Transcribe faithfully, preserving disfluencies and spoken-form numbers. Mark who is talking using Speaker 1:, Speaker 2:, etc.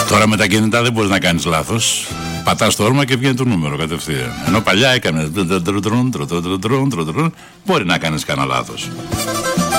Speaker 1: Τώρα με τα κινητά δεν μπορείς να κάνεις λάθος. Πατάς το όρμα και βγαίνει το νούμερο κατευθείαν. Ενώ παλιά έκανες μπορεί να κάνεις κανένα λάθος.